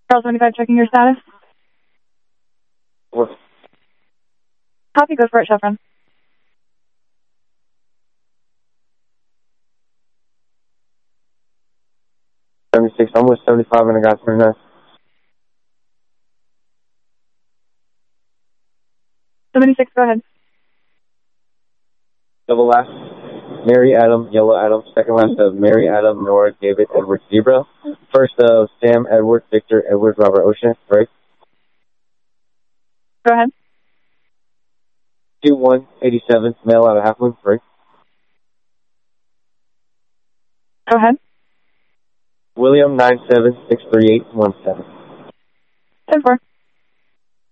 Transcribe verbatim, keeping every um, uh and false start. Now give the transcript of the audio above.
Charles seventy-five, checking your status. What? Copy, go for it, Chevron. seventy-six, I'm with seventy-five and I got twenty-nine. seventy-six, go ahead. Double last, Mary Adam, Yellow Adam. Second last of Mary Adam, Nora, David, Edward, Zebra. First of Sam, Edward, Victor, Edward, Robert, Ocean. Right? Go ahead. two one eighty-seven, male out of Half Moon. Right? Go ahead. William, nine seven six three eight one seven. ten four.